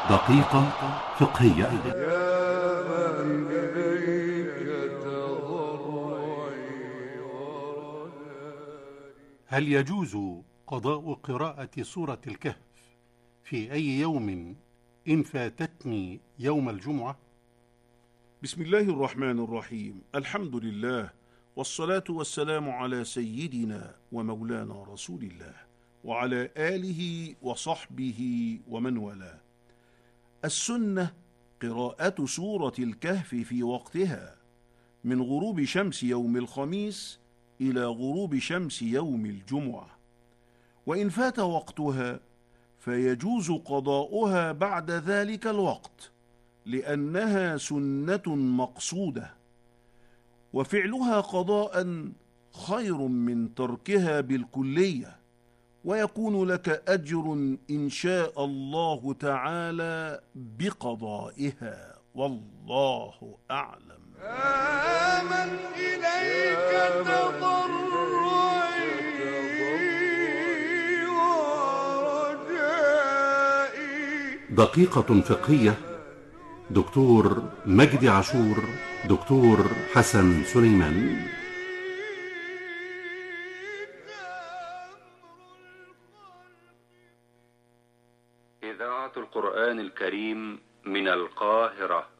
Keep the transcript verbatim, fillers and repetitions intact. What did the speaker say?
دقيقة فقهية. هل يجوز قضاء قراءة سورة الكهف في أي يوم إن فاتتني يوم الجمعة؟ بسم الله الرحمن الرحيم. الحمد لله، والصلاة والسلام على سيدنا ومولانا رسول الله وعلى آله وصحبه ومن والاه. السنة قراءة سورة الكهف في وقتها من غروب شمس يوم الخميس إلى غروب شمس يوم الجمعة، وإن فات وقتها فيجوز قضاؤها بعد ذلك الوقت لأنها سنة مقصودة، وفعلها قضاء خير من تركها بالكلية، ويكون لك أجر إن شاء الله تعالى بقضائها، والله أعلم. آمن إليك تضرعي ورجائي. دقيقة فقهية. دكتور مجدي عاشور، دكتور حسن سليمان. إذاعة القرآن الكريم من القاهرة.